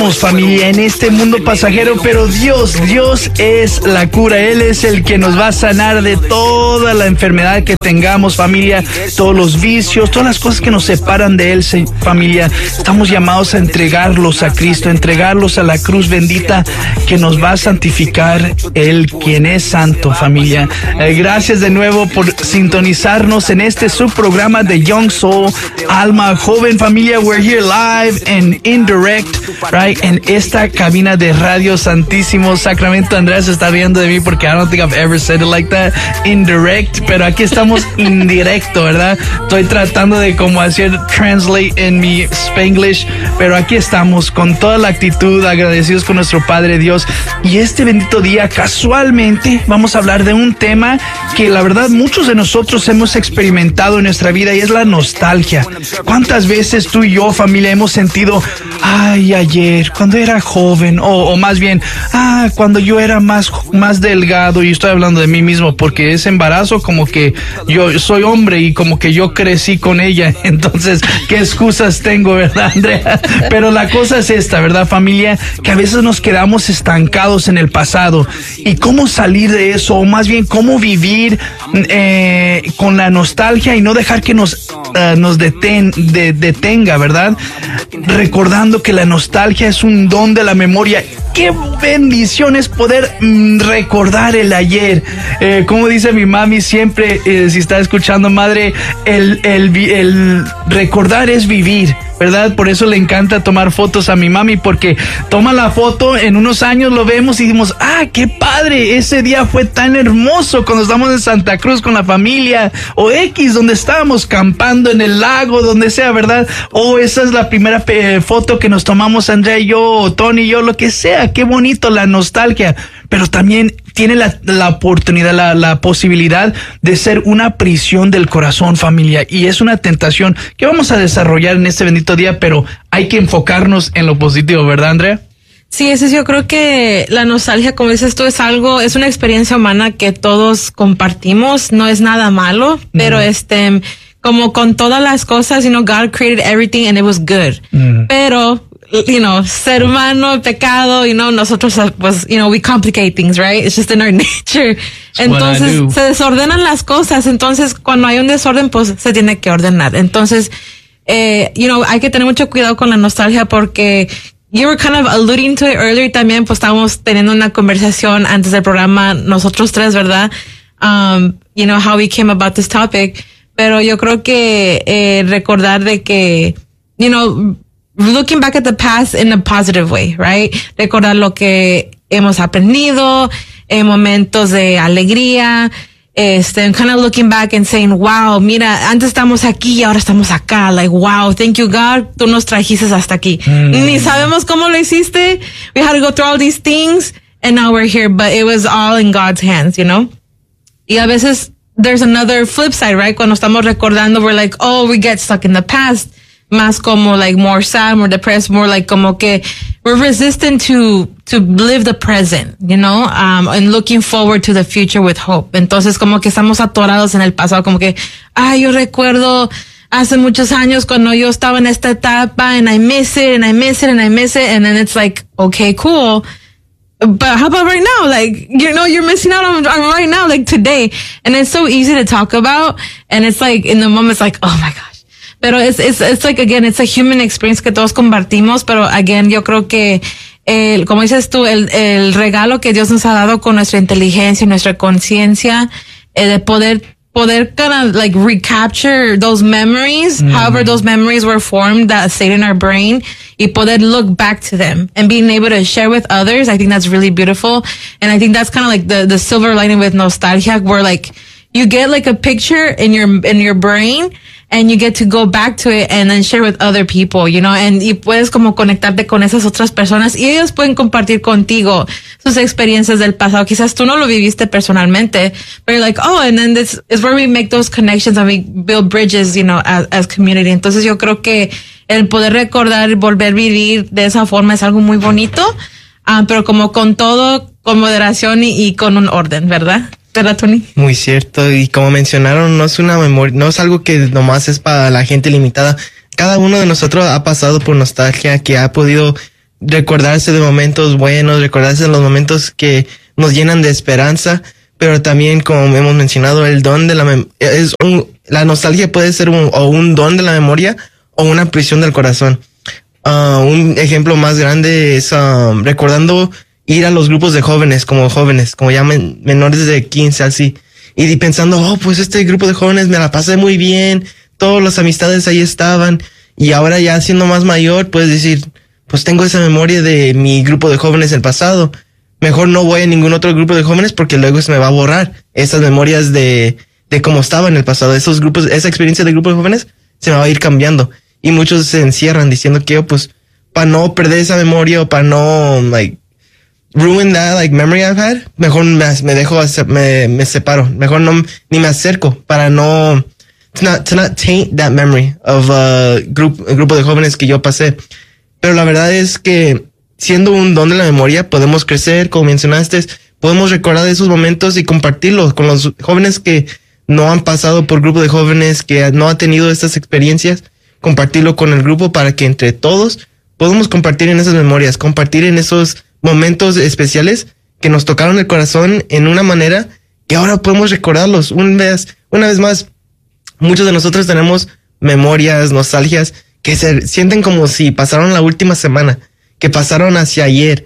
Familia, en este mundo pasajero, pero Dios es la cura. Él es el que nos va a sanar de toda la enfermedad que tengamos, familia, todos los vicios, todas las cosas que nos separan de Él, familia. Estamos llamados a entregarlos a Cristo, a entregarlos a la cruz bendita que nos va a santificar, Él quien es santo, familia. Gracias de nuevo por sintonizarnos en este subprograma de Young Soul, Alma Joven, familia. We're here live and indirect, right? En esta cabina de Radio Santísimo Sacramento. Andrea se está riendo de mí porque I don't think I've ever said it like that, indirect, pero aquí estamos indirecto, ¿verdad? Estoy tratando de como hacer translate en mi Spanglish, pero aquí estamos con toda la actitud, agradecidos con nuestro Padre Dios. Y este bendito día, casualmente, vamos a hablar de un tema que la verdad muchos de nosotros hemos experimentado en nuestra vida, y es la nostalgia. ¿Cuántas veces tú y yo, familia, hemos sentido, ay, ayer, cuando era joven, o más bien, cuando yo era más delgado, y estoy hablando de mí mismo porque ese embarazo como que yo soy hombre y como que yo crecí con ella, entonces, ¿qué excusas tengo, verdad, Andrea? Pero la cosa es esta, ¿verdad, familia? Que a veces nos quedamos estancados en el pasado, y cómo salir de eso, o más bien, cómo vivir con la nostalgia y no dejar que nos detenga, ¿verdad? Recordando que la nostalgia es un don de la memoria. Qué bendición es poder recordar el ayer. Como dice mi mami siempre, si está escuchando, madre, el recordar es vivir, ¿verdad? Por eso le encanta tomar fotos a mi mami, porque toma la foto, en unos años lo vemos y decimos, qué padre, ese día fue tan hermoso cuando estamos en Santa Cruz con la familia, o X, donde estábamos campando en el lago, donde sea, ¿verdad? Esa es la primera foto que nos tomamos Andrea y yo, o Tony y yo, lo que sea. Qué bonito la nostalgia, pero también tiene la oportunidad, la posibilidad de ser una prisión del corazón, familia, y es una tentación que vamos a desarrollar en este bendito día, pero hay que enfocarnos en lo positivo, ¿verdad, Andrea? Sí, yo creo que la nostalgia, como dices tú, es una experiencia humana que todos compartimos, no es nada malo, pero como con todas las cosas, God created everything and it was good, pero ser humano, pecado, nosotros, pues, we complicate things, right? It's just in our nature. Entonces, se desordenan las cosas. Entonces, cuando hay un desorden, pues, se tiene que ordenar. Entonces, hay que tener mucho cuidado con la nostalgia, porque you were kind of alluding to it earlier también, pues, estábamos teniendo una conversación antes del programa, nosotros tres, ¿verdad? How we came about this topic. Pero yo creo que, recordar de que, looking back at the past in a positive way, right? Recordar lo que hemos aprendido, momentos de alegría, kind of looking back and saying, wow, mira, antes estamos aquí y ahora estamos acá. Like, wow, thank you, God, tú nos trajiste hasta aquí. Ni sabemos cómo lo hiciste. We had to go through all these things and now we're here, but it was all in God's hands, Y a veces there's another flip side, right? Cuando estamos recordando, we're like, we get stuck in the past. Más como like more sad, more depressed, more like como que we're resistant to live the present, and looking forward to the future with hope. Entonces como que estamos atorados en el pasado, como que, yo recuerdo hace muchos años cuando yo estaba en esta etapa and I miss it and I miss it and I miss it, and then it's like, okay, cool. But how about right now? Like, you're missing out on right now, like today. And it's so easy to talk about. And it's like, in the moment, it's like, oh my gosh. Pero it's like, again, it's a human experience que todos compartimos, pero again, yo creo que, como dices tú, el regalo que Dios nos ha dado con nuestra inteligencia y nuestra conciencia, de poder kind of like recapture those memories, however those memories were formed that stayed in our brain, y poder look back to them and being able to share with others. I think that's really beautiful. And I think that's kind of like the silver lining with nostalgia, where like you get like a picture in your brain, and you get to go back to it and then share with other people, y puedes como conectarte con esas otras personas y ellos pueden compartir contigo sus experiencias del pasado. Quizás tú no lo viviste personalmente, but you're like, and then this is where we make those connections and we build bridges, as community. Entonces yo creo que el poder recordar y volver a vivir de esa forma es algo muy bonito, pero como con todo, con moderación y con un orden, ¿verdad? ¿Verdad, Tony? Muy cierto, y como mencionaron, no es una memoria, no es algo que nomás es para la gente limitada. Cada uno de nosotros ha pasado por nostalgia, que ha podido recordarse de momentos buenos, recordarse de los momentos que nos llenan de esperanza, pero también, como hemos mencionado, el don de la nostalgia puede ser un don de la memoria o una prisión del corazón. Un ejemplo más grande es recordando ir a los grupos de jóvenes, como ya menores de 15, así, y pensando, pues este grupo de jóvenes me la pasé muy bien, todas las amistades ahí estaban, y ahora ya siendo más mayor, puedes decir, pues tengo esa memoria de mi grupo de jóvenes del pasado, mejor no voy a ningún otro grupo de jóvenes porque luego se me va a borrar esas memorias de cómo estaba en el pasado, esos grupos, esa experiencia de grupo de jóvenes se me va a ir cambiando, y muchos se encierran diciendo que, pues, para no perder esa memoria o para no, ruin that, memory I've had, mejor me separo, mejor ni me acerco para no, to not taint that memory of el grupo de jóvenes que yo pasé. Pero la verdad es que siendo un don de la memoria podemos crecer, como mencionaste, podemos recordar esos momentos y compartirlos con los jóvenes que no han pasado por grupo de jóvenes, que no han tenido estas experiencias, compartirlo con el grupo para que entre todos podamos compartir en esas memorias, compartir en esos momentos especiales que nos tocaron el corazón en una manera que ahora podemos recordarlos. Una vez más, muchos de nosotros tenemos memorias, nostalgias que se sienten como si pasaron la última semana, que pasaron hacia ayer.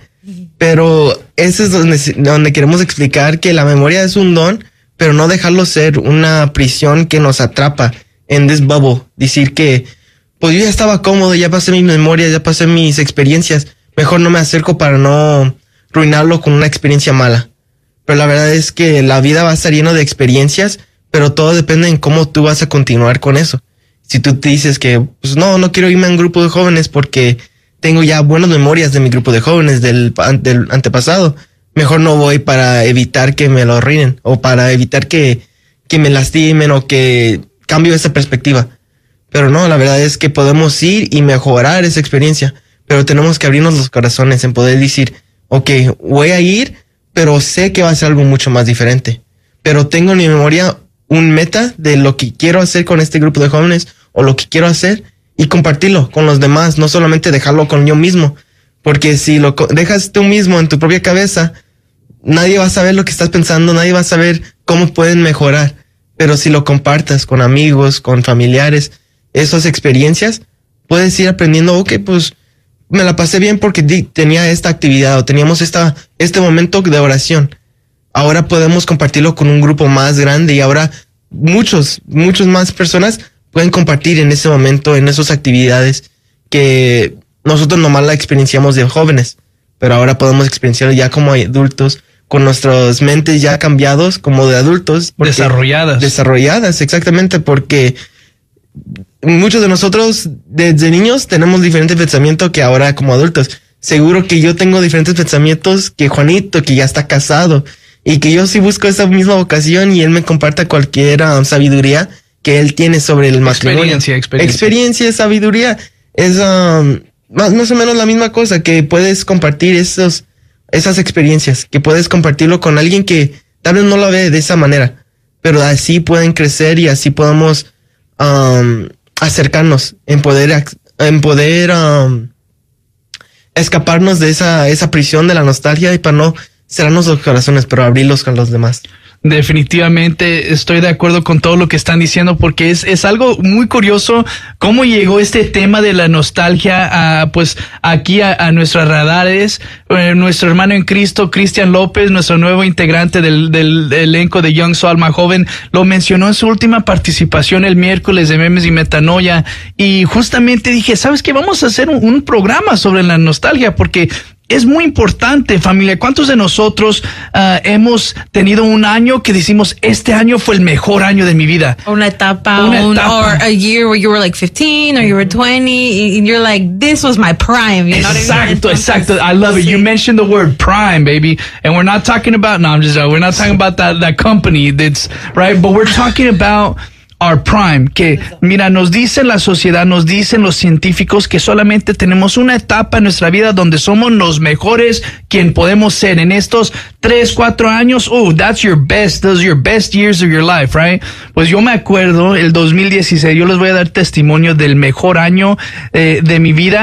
Pero eso es donde queremos explicar que la memoria es un don, pero no dejarlo ser una prisión que nos atrapa en this bubble. Decir que, pues yo ya estaba cómodo, ya pasé mis memorias, ya pasé mis experiencias, mejor no me acerco para no arruinarlo con una experiencia mala. Pero la verdad es que la vida va a estar lleno de experiencias, pero todo depende en cómo tú vas a continuar con eso. Si tú te dices que, pues no quiero irme a un grupo de jóvenes porque tengo ya buenas memorias de mi grupo de jóvenes del antepasado, mejor no voy para evitar que me lo arruinen o para evitar que me lastimen o que cambie esa perspectiva. Pero no, la verdad es que podemos ir y mejorar esa experiencia, pero tenemos que abrirnos los corazones en poder decir, ok, voy a ir, pero sé que va a ser algo mucho más diferente. Pero tengo en mi memoria un meta de lo que quiero hacer con este grupo de jóvenes o lo que quiero hacer y compartirlo con los demás, no solamente dejarlo con yo mismo, porque si lo dejas tú mismo en tu propia cabeza, nadie va a saber lo que estás pensando, nadie va a saber cómo pueden mejorar, pero si lo compartas con amigos, con familiares, esas experiencias, puedes ir aprendiendo, ok, pues me la pasé bien porque tenía esta actividad o teníamos este momento de oración. Ahora podemos compartirlo con un grupo más grande y ahora muchos más personas pueden compartir en ese momento, en esas actividades que nosotros nomás la experienciamos de jóvenes, pero ahora podemos experienciarlo ya como adultos, con nuestras mentes ya cambiados como de adultos. Desarrolladas, exactamente, porque muchos de nosotros desde niños tenemos diferentes pensamientos que ahora como adultos. Seguro que yo tengo diferentes pensamientos que Juanito, que ya está casado, y que yo sí busco esa misma vocación y él me comparta cualquier sabiduría que él tiene sobre el matrimonio. Experiencia, sabiduría. Es más o menos la misma cosa, que puedes compartir esas experiencias, que puedes compartirlo con alguien que tal vez no lo ve de esa manera, pero así pueden crecer y así podemos acercarnos en poder escaparnos de esa prisión de la nostalgia y para no cerrarnos los corazones, pero abrirlos con los demás. Definitivamente estoy de acuerdo con todo lo que están diciendo, porque es algo muy curioso cómo llegó este tema de la nostalgia pues aquí a nuestras radares. Nuestro hermano en Cristo, Cristian López, nuestro nuevo integrante del elenco de Young Su Alma Joven, lo mencionó en su última participación el miércoles de Memes y Metanoia, y justamente dije, ¿sabes qué? Vamos a hacer un programa sobre la nostalgia, porque es muy importante, familia. ¿Cuántos de nosotros hemos tenido un año que decimos, este año fue el mejor año de mi vida? Una etapa. Or a year where you were like 15 or you were 20 and you're like, this was my prime. You know what I mean? Exacto. I love it. You mentioned the word prime, baby. And we're not talking about, we're not talking about that company that's, right? But we're talking about our prime, que mira, nos dice la sociedad, nos dicen los científicos que solamente tenemos una etapa en nuestra vida donde somos los mejores quien podemos ser en estos 3-4 años. That's your best, those are your best years of your life, right? Pues yo me acuerdo el 2016, yo les voy a dar testimonio del mejor año de mi vida.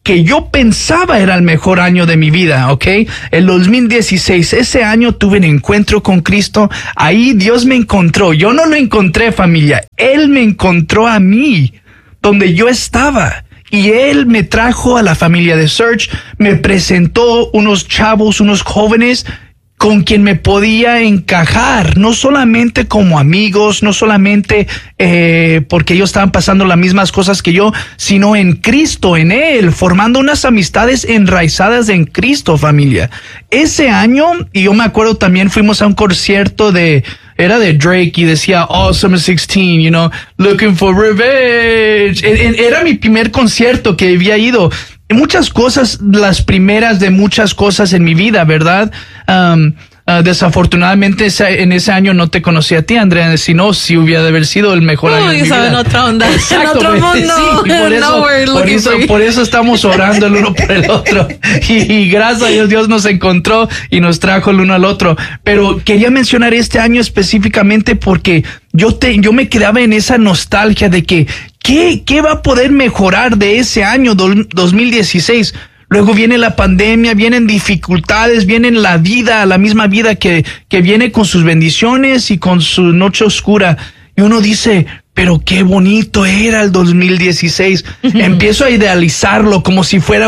que yo pensaba era el mejor año de mi vida, ¿ok? El 2016, ese año tuve un encuentro con Cristo. Ahí Dios me encontró. Yo no lo encontré, familia. Él me encontró a mí, donde yo estaba. Y Él me trajo a la familia de Search, me presentó unos chavos, unos jóvenes con quien me podía encajar, no solamente como amigos, no solamente porque ellos estaban pasando las mismas cosas que yo, sino en Cristo, en Él, formando unas amistades enraizadas en Cristo, familia. Ese año, y yo me acuerdo también, fuimos a un concierto era de Drake y decía, oh, Summer 16, you know, looking for revenge. Era mi primer concierto que había ido. Muchas cosas, las primeras de muchas cosas en mi vida, ¿verdad? Desafortunadamente en ese año no te conocí a ti, Andrea, si no, sí hubiera de haber sido el mejor año de mi vida. En otra onda. Exacto, en otro mundo. Sí, por eso estamos orando el uno por el otro. Y gracias a Dios, Dios nos encontró y nos trajo el uno al otro. Pero quería mencionar este año específicamente porque yo me quedaba en esa nostalgia de que ¿qué va a poder mejorar de ese año 2016? Luego viene la pandemia, vienen dificultades, viene la vida, la misma vida que viene con sus bendiciones y con su noche oscura. Y uno dice, pero qué bonito era el 2016. Empiezo a idealizarlo como si fuera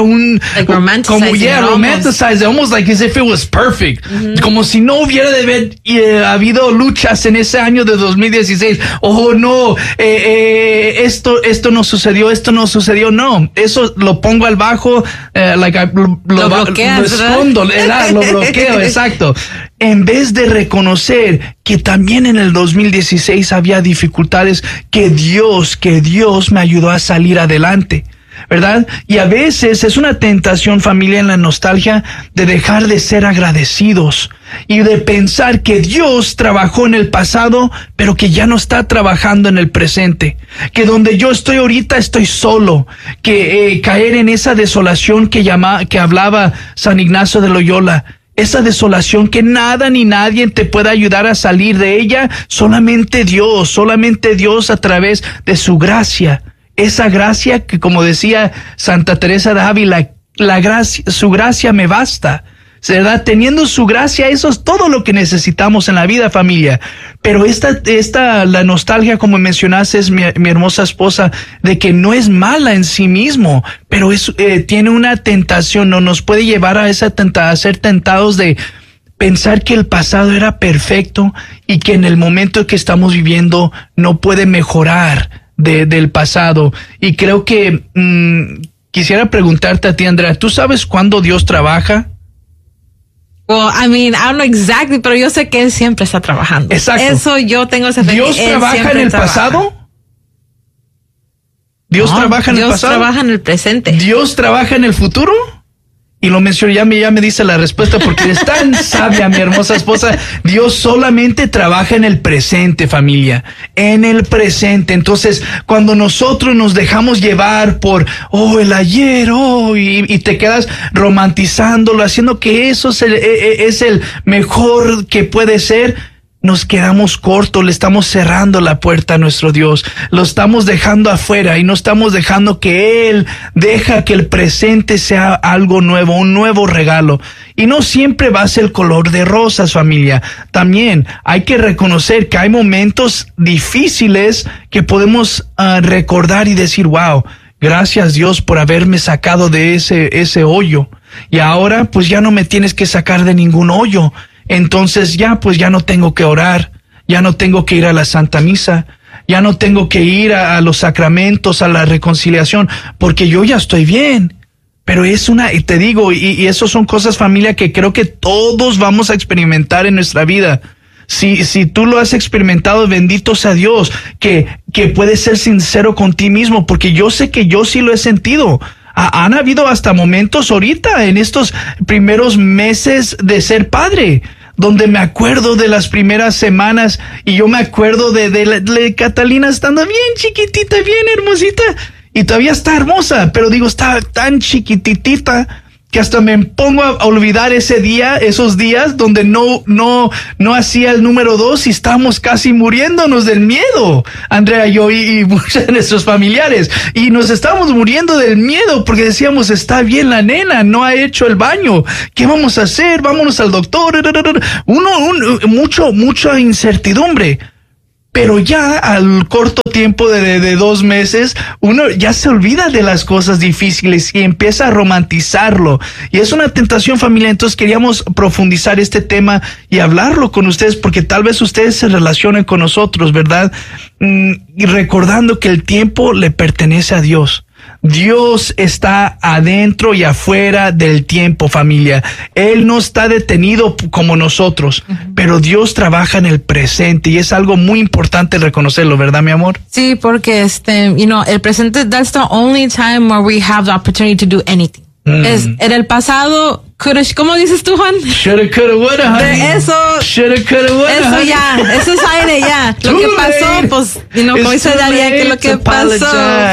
romanticized, almost like as if it was perfect. Como si no hubiera de haber habido luchas en ese año de 2016. Oh, no, esto no sucedió, no. Eso lo pongo al bajo, lo escondo, lo bloqueo, exacto. En vez de reconocer que también en el 2016 había dificultades, que Dios me ayudó a salir adelante, ¿verdad? Y a veces es una tentación, familia, en la nostalgia, de dejar de ser agradecidos y de pensar que Dios trabajó en el pasado, pero que ya no está trabajando en el presente, que donde yo estoy ahorita estoy solo, que caer en esa desolación que hablaba San Ignacio de Loyola. Esa desolación que nada ni nadie te puede ayudar a salir de ella, solamente Dios a través de su gracia. Esa gracia que, como decía Santa Teresa de Ávila, su gracia me basta. ¿Verdad? Teniendo su gracia, eso es todo lo que necesitamos en la vida, familia. Pero la nostalgia, como mencionaste, es mi hermosa esposa, de que no es mala en sí mismo, pero tiene una tentación, no nos puede llevar a ser tentados de pensar que el pasado era perfecto y que en el momento que estamos viviendo no puede mejorar del pasado. Y creo que quisiera preguntarte a ti, Andrea, ¿tú sabes cuándo Dios trabaja? Well, I mean, I don't know exactly, pero yo sé que Él siempre está trabajando. Exacto. Eso yo tengo esa fe. ¿Dios trabaja en el pasado? ¿Dios trabaja en el pasado? Dios trabaja en el presente. ¿Dios trabaja en el futuro? Y lo mencioné, ya me dice la respuesta porque es tan sabia, mi hermosa esposa. Dios solamente trabaja en el presente, familia, en el presente. Entonces, cuando nosotros nos dejamos llevar por, el ayer, y te quedas romantizándolo, haciendo que eso es el mejor que puede ser, nos quedamos cortos, le estamos cerrando la puerta a nuestro Dios, lo estamos dejando afuera y no estamos dejando que Él deja que el presente sea algo nuevo, un nuevo regalo. Y no siempre va a ser el color de rosas, familia. También hay que reconocer que hay momentos difíciles que podemos recordar y decir, wow, gracias Dios por haberme sacado de ese hoyo. Y ahora pues ya no me tienes que sacar de ningún hoyo. Entonces ya no tengo que orar, ya no tengo que ir a la Santa Misa, ya no tengo que ir a los sacramentos, a la reconciliación, porque yo ya estoy bien. Pero te digo, y eso son cosas, familia, que creo que todos vamos a experimentar en nuestra vida. Si tú lo has experimentado, bendito sea Dios, que puedes ser sincero con ti mismo, porque yo sé que yo sí lo he sentido. Han habido hasta momentos ahorita, en estos primeros meses de ser padre, donde me acuerdo de las primeras semanas y yo me acuerdo de Catalina estando bien chiquitita, bien hermosita, y todavía está hermosa, pero digo, está tan chiquititita que hasta me pongo a olvidar ese día, esos días donde no hacía el número 2 y estábamos casi muriéndonos del miedo, Andrea, yo y muchos de nuestros familiares, y nos estábamos muriendo del miedo porque decíamos, está bien la nena, no ha hecho el baño, ¿qué vamos a hacer? Vámonos al doctor. Mucha incertidumbre. Pero ya al corto tiempo de 2 meses, uno ya se olvida de las cosas difíciles y empieza a romantizarlo. Y es una tentación, familia. Entonces queríamos profundizar este tema y hablarlo con ustedes porque tal vez ustedes se relacionen con nosotros, ¿verdad? Y recordando que el tiempo le pertenece a Dios. Dios está adentro y afuera del tiempo, familia. Él no está detenido como nosotros, pero Dios trabaja en el presente y es algo muy importante reconocerlo, ¿verdad, mi amor? Sí, porque el presente, that's the only time where we have the opportunity to do anything. En el pasado, ¿cómo dices tú, Juan? Shoulda, coulda, woulda, honey. Shoulda, coulda, woulda, eso honey. ya, eso es aire ya. Lo que pasó, pues, como dice Daria, que lo que pasó.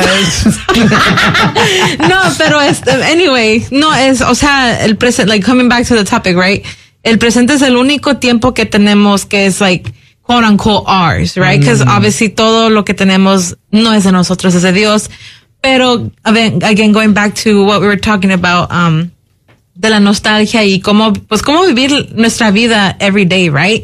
No, pero anyway, o sea, el presente, like, coming back to the topic, right? El presente es el único tiempo que tenemos que es, like, quote unquote ours, right? Because obviously todo lo que tenemos no es de nosotros, es de Dios. Pero, again, going back to what we were talking about, de la nostalgia y cómo vivir nuestra vida every day, right?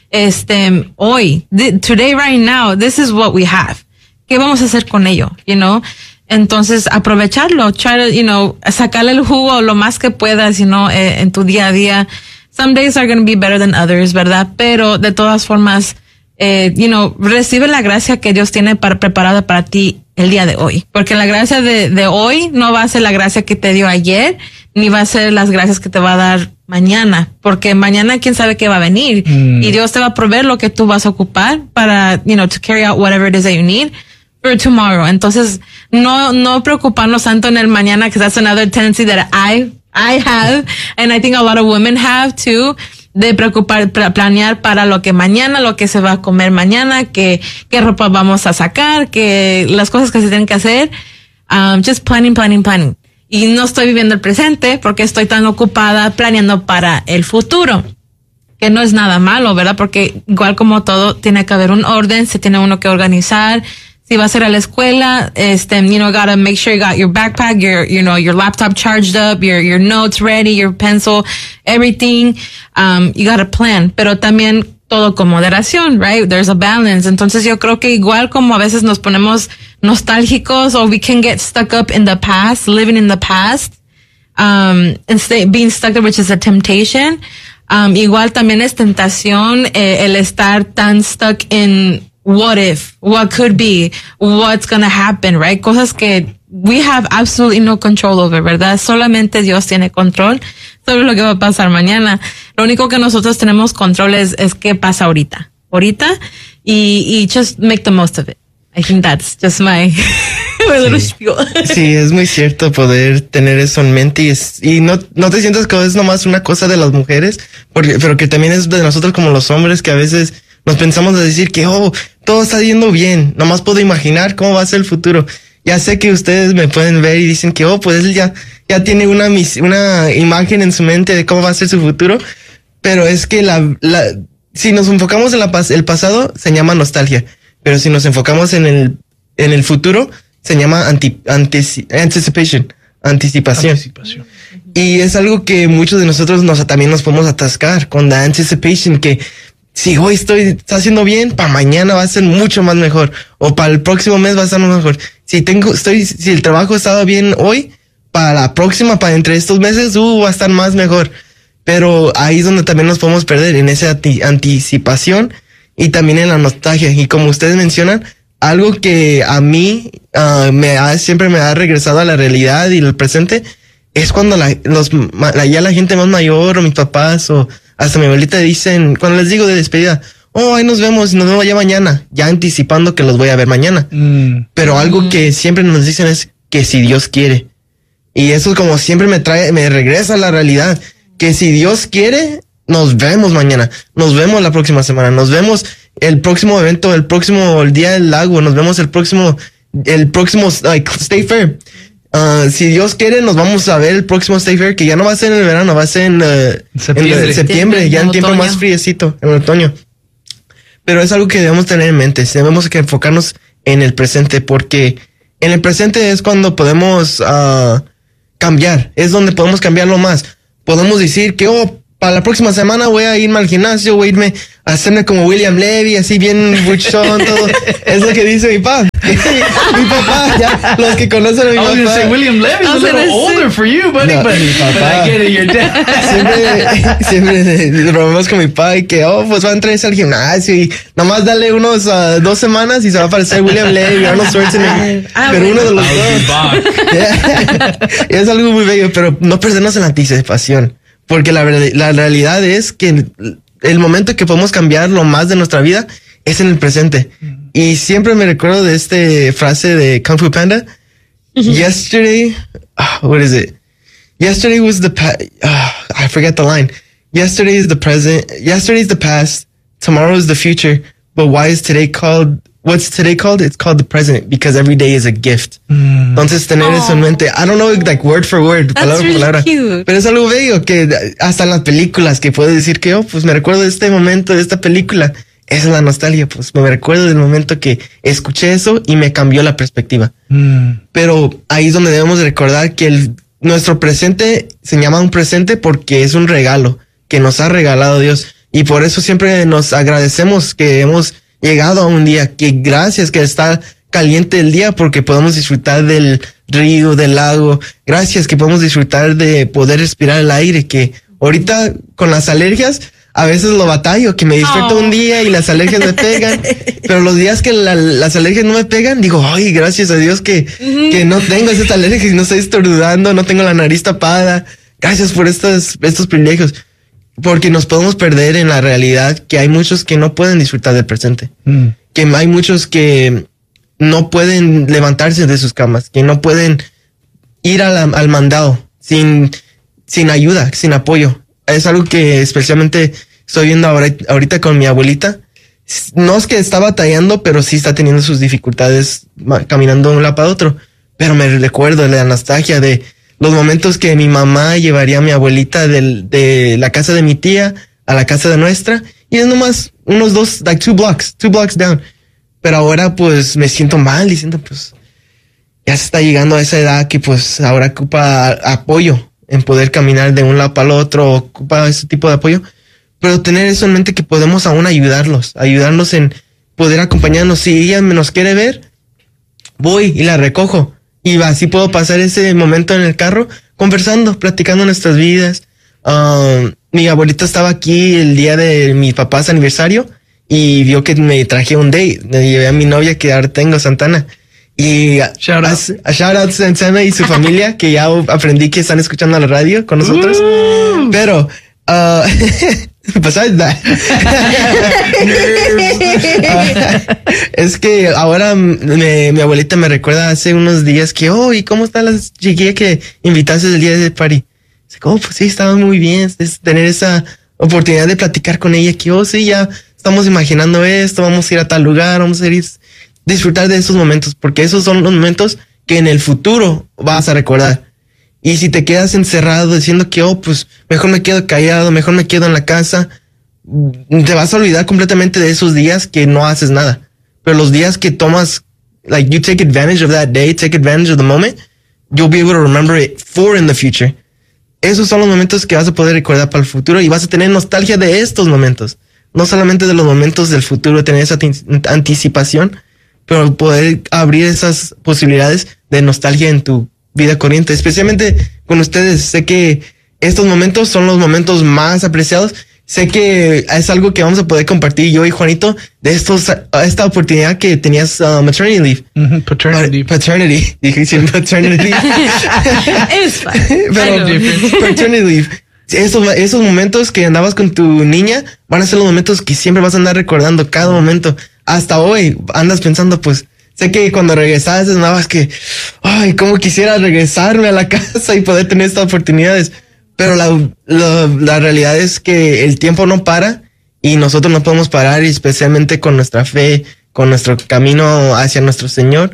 Hoy, today, right now, this is what we have. ¿Qué vamos a hacer con ello? You know? Entonces, aprovecharlo, try to, sacarle el jugo lo más que puedas, en tu día a día. Some days are going to be better than others, ¿verdad? Pero, de todas formas, recibe la gracia que Dios tiene preparada para ti el día de hoy. Porque la gracia de hoy no va a ser la gracia que te dio ayer, ni va a ser las gracias que te va a dar mañana. Porque mañana quién sabe qué va a venir. Y Dios te va a proveer lo que tú vas a ocupar para, to carry out whatever it is that you need for tomorrow. Entonces, no preocuparnos tanto en el mañana, because that's another tendency that I have, and I think a lot of women have too, de planear para lo que se va a comer mañana, qué ropa vamos a sacar, que las cosas que se tienen que hacer, just planning. Y no estoy viviendo el presente porque estoy tan ocupada planeando para el futuro, que no es nada malo, ¿verdad? Porque igual como todo, tiene que haber un orden, se tiene uno que organizar. Si vas a ir a la escuela, gotta make sure you got your backpack, your laptop charged up, your notes ready, your pencil, everything. You gotta plan. Pero también todo con moderación, right? There's a balance. Entonces yo creo que igual como a veces nos ponemos nostálgicos, or we can get stuck up in the past, living in the past, and being stuck there, which is a temptation. Igual también es tentación, el estar tan stuck in what if, what could be, what's gonna happen, right? Cosas que we have absolutely no control over, ¿verdad? Solamente Dios tiene control sobre lo que va a pasar mañana. Lo único que nosotros tenemos control es qué pasa ahorita, y just make the most of it. I think that's just my little spiel. Sí, es muy cierto poder tener eso en mente y no te sientas que es nomás una cosa de las mujeres, pero que también es de nosotros como los hombres, que a veces nos pensamos de decir que, todo está yendo bien. Nomás puedo imaginar cómo va a ser el futuro. Ya sé que ustedes me pueden ver y dicen que, pues él ya tiene una imagen en su mente de cómo va a ser su futuro. Pero es que si nos enfocamos en el pasado, se llama nostalgia. Pero si nos enfocamos en el futuro, se llama anticipación. Y es algo que muchos de nosotros también nos podemos atascar con la anticipation, que si hoy está haciendo bien, para mañana va a ser mucho más mejor, o para el próximo mes va a ser mejor. Si el trabajo ha estado bien hoy, para la próxima, para entre estos meses, va a estar más mejor. Pero ahí es donde también nos podemos perder, en esa anticipación y también en la nostalgia. Y como ustedes mencionan, algo que a mí siempre me ha regresado a la realidad y el presente, es cuando ya la gente más mayor, o mis papás, o hasta mi abuelita dicen, cuando les digo de despedida, ahí nos vemos ya mañana, ya anticipando que los voy a ver mañana. Pero algo que siempre nos dicen es que si Dios quiere. Y eso como siempre me regresa a la realidad, que si Dios quiere, nos vemos mañana, nos vemos la próxima semana, nos vemos el próximo evento, el día del lago, nos vemos el próximo State Fair. Si Dios quiere, nos vamos a ver el próximo State Fair, que ya no va a ser en el verano, va a ser en septiembre, ya en tiempo otoño. más friecito, en el otoño. Pero es algo que debemos tener en mente. Debemos que enfocarnos en el presente, porque en el presente es cuando podemos cambiar. Es donde podemos cambiarlo más. Podemos decir que, para la próxima semana voy a irme al gimnasio, voy a irme a hacerme como William Levy, así bien buchón, todo. Es lo que dice mi papá. Mi papá, ya, los que conocen a mi I was papá. gonna say William Levy's a little older for you, buddy, No, but mi papá. I get it, your dad. Siempre bromeamos con mi papá y que, pues va a entrar al gimnasio y nomás dale unos 2 semanas y se va a aparecer William Levy, Arnold Schwarzenegger, pero uno de los dos. Es algo muy bello, pero no perdernos en la anticipación, porque la realidad es que el momento que podemos cambiar lo más de nuestra vida es en el presente. Y siempre me recuerdo de esta frase de Kung Fu Panda. Yesterday, what is it? Yesterday was the I forget the line. Yesterday is the present. Yesterday is the past. Tomorrow is the future. But why is today called? What's today called? It's called the present because every day is a gift. Entonces tener eso en mente. I don't know like word for word, That's palabra por really palabra. cute. Pero es algo bello que hasta en las películas que puedes decir que, pues me recuerdo de este momento, de esta película. Esa es la nostalgia, pues me recuerdo del momento que escuché eso y me cambió la perspectiva. Pero ahí es donde debemos recordar que nuestro presente se llama un presente porque es un regalo que nos ha regalado Dios. Y por eso siempre nos agradecemos que hemos llegado a un día, que gracias que está caliente el día porque podemos disfrutar del río, del lago. Gracias que podemos disfrutar de poder respirar el aire, que ahorita con las alergias a veces lo batallo, que me despierto un día y las alergias me pegan, pero los días que las alergias no me pegan, digo, ay, gracias a Dios que no tengo esas alergias y no estoy estornudando, no tengo la nariz tapada. Gracias por estos privilegios, porque nos podemos perder en la realidad que hay muchos que no pueden disfrutar del presente, que hay muchos que no pueden levantarse de sus camas, que no pueden ir al mandado sin ayuda, sin apoyo. Es algo que especialmente estoy viendo ahorita con mi abuelita. No es que está batallando, pero sí está teniendo sus dificultades caminando de un lado para otro. Pero me recuerdo de la nostalgia de los momentos que mi mamá llevaría a mi abuelita de la casa de mi tía a la casa de nuestra. Y es nomás unos two blocks down. Pero ahora pues me siento mal diciendo pues ya se está llegando a esa edad que pues ahora ocupa apoyo en poder caminar de un lado para el otro, ocupa ese tipo de apoyo, pero tener eso en mente que podemos aún ayudarlos en poder acompañarnos. Si ella nos quiere ver, voy y la recojo y así puedo pasar ese momento en el carro conversando, platicando nuestras vidas. Mi abuelita estaba aquí el día de mi papás aniversario y vio que me traje un date, le llevé a mi novia que ahora tengo, Santana. Y Shout out Santana y su familia, que ya aprendí que están escuchando la radio con nosotros. Pero, besides that, es que ahora mi abuelita me recuerda hace unos días que, ¿y cómo está la chiquilla que invitaste el día de party? Dice, pues sí, estaba muy bien. Es tener esa oportunidad de platicar con ella, que, sí, ya estamos imaginando esto, vamos a ir a tal lugar, vamos a ir disfrutar de esos momentos, porque esos son los momentos que en el futuro vas a recordar. Y si te quedas encerrado diciendo que, pues mejor me quedo callado, mejor me quedo en la casa, te vas a olvidar completamente de esos días que no haces nada. Pero los días que tomas, like you take advantage of that day, take advantage of the moment, you'll be able to remember it for in the future. Esos son los momentos que vas a poder recordar para el futuro y vas a tener nostalgia de estos momentos. No solamente de los momentos del futuro, tener esa anticipación, pero poder abrir esas posibilidades de nostalgia en tu vida corriente, especialmente con ustedes. Sé que estos momentos son los momentos más apreciados. Sé que es algo que vamos a poder compartir yo y Juanito de esta oportunidad que tenías maternity leave. Paternity. Dije sin paternity. It's fine. Pero paternity leave. Esos momentos que andabas con tu niña van a ser los momentos que siempre vas a andar recordando cada momento. Hasta hoy andas pensando, pues, sé que cuando regresabas andabas que, cómo quisiera regresarme a la casa y poder tener estas oportunidades. Pero la realidad es que el tiempo no para y nosotros no podemos parar, y especialmente con nuestra fe, con nuestro camino hacia nuestro Señor.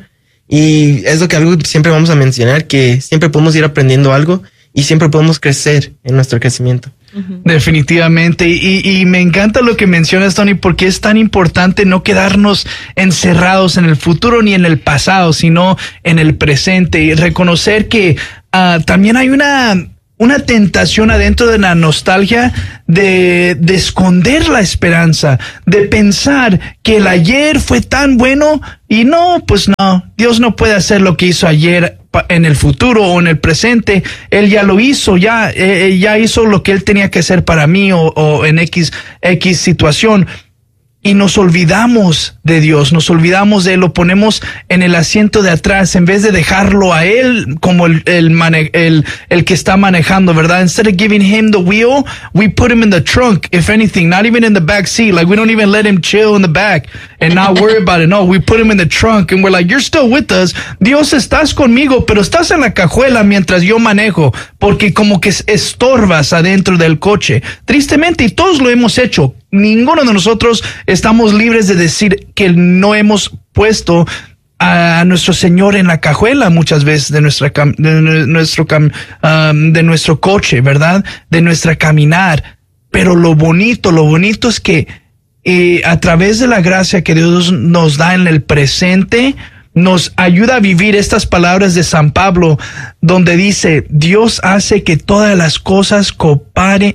Y es algo que siempre vamos a mencionar, que siempre podemos ir aprendiendo algo y siempre podemos crecer en nuestro crecimiento. Definitivamente, y me encanta lo que mencionas, Tony, porque es tan importante no quedarnos encerrados en el futuro ni en el pasado, sino en el presente, y reconocer que también hay una tentación adentro de la nostalgia de esconder la esperanza, de pensar que el ayer fue tan bueno y no, pues no, Dios no puede hacer lo que hizo ayer en el futuro o en el presente. Él ya lo hizo, ya hizo lo que él tenía que hacer para mí o en X situación. Y nos olvidamos de Dios, nos olvidamos de él, lo ponemos en el asiento de atrás en vez de dejarlo a él como el que está manejando, ¿verdad? Instead of giving him the wheel, we put him in the trunk, if anything, not even in the back seat. Like, we don't even let him chill in the back and not worry about it. No, we put him in the trunk and we're like, you're still with us. Dios, estás conmigo, pero estás en la cajuela mientras yo manejo, porque como que estorbas adentro del coche. Tristemente, y todos lo hemos hecho. Ninguno de nosotros estamos libres de decir que no hemos puesto a nuestro Señor en la cajuela muchas veces de nuestro coche, ¿verdad? De nuestra caminar. Pero lo bonito es que a través de la gracia que Dios nos da en el presente, nos ayuda a vivir estas palabras de San Pablo, donde dice, Dios hace que todas las cosas cooperen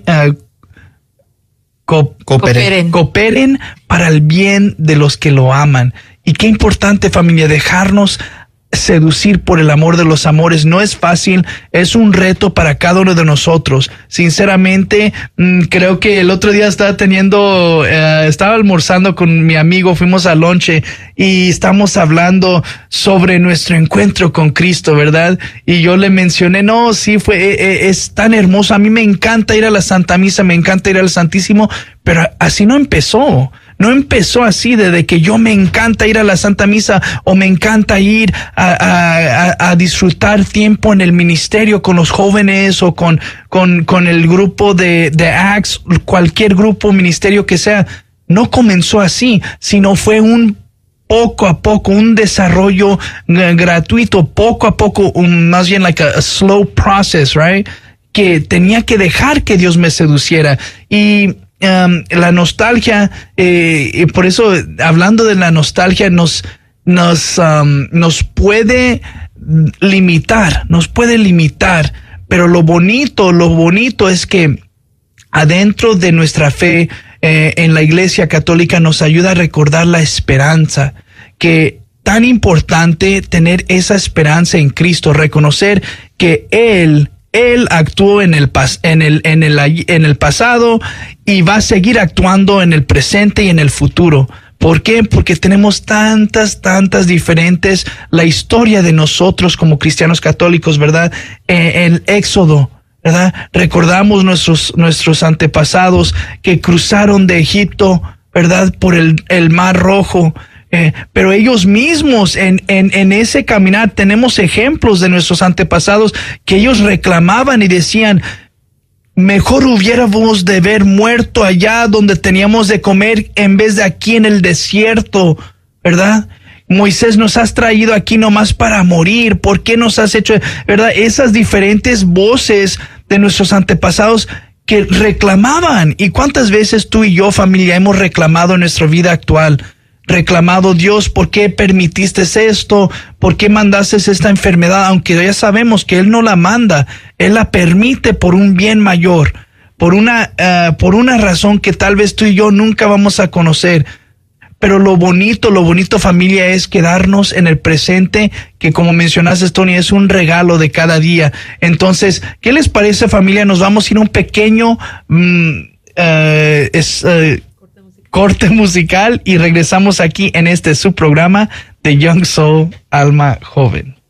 para el bien de los que lo aman. Y qué importante, familia, dejarnos seducir por el amor de los amores. No es fácil, es un reto para cada uno de nosotros. Sinceramente, creo que el otro día estaba almorzando con mi amigo, fuimos al lonche y estamos hablando sobre nuestro encuentro con Cristo, ¿verdad? Y yo le mencioné, no, sí, es tan hermoso. A mí me encanta ir a la Santa Misa, me encanta ir al Santísimo, pero así no empezó. No empezó así, desde que yo me encanta ir a la Santa Misa o me encanta ir a disfrutar tiempo en el ministerio con los jóvenes o con el grupo de Acts, cualquier grupo, ministerio que sea. No comenzó así, sino fue poco a poco, un desarrollo gratuito, poco a poco, más bien like a slow process, right? Que tenía que dejar que Dios me seduciera. Y la nostalgia, por eso, hablando de la nostalgia, nos puede limitar, pero lo bonito es que adentro de nuestra fe en la Iglesia Católica nos ayuda a recordar la esperanza, que tan importante tener esa esperanza en Cristo, reconocer que Él actuó en el pasado y va a seguir actuando en el presente y en el futuro. ¿Por qué? Porque tenemos tantas diferentes, la historia de nosotros como cristianos católicos, ¿verdad? El Éxodo, ¿verdad? Recordamos nuestros antepasados que cruzaron de Egipto, ¿verdad? Por el Mar Rojo. Pero ellos mismos en ese caminar tenemos ejemplos de nuestros antepasados que ellos reclamaban y decían, mejor hubiéramos de haber muerto allá donde teníamos de comer en vez de aquí en el desierto, ¿verdad? Moisés, nos has traído aquí nomás para morir. ¿Por qué nos has hecho, verdad? Esas diferentes voces de nuestros antepasados que reclamaban. ¿Y cuántas veces tú y yo, familia, hemos reclamado en nuestra vida actual? Reclamado, Dios, ¿por qué permitiste esto? ¿Por qué mandaste esta enfermedad? Aunque ya sabemos que Él no la manda, Él la permite por un bien mayor, por una razón que tal vez tú y yo nunca vamos a conocer. Pero lo bonito, familia, es quedarnos en el presente, que como mencionaste, Tony, es un regalo de cada día. Entonces, ¿qué les parece, familia? Nos vamos a ir a un pequeño corte musical y regresamos aquí en su programa de Young Soul, Alma Joven.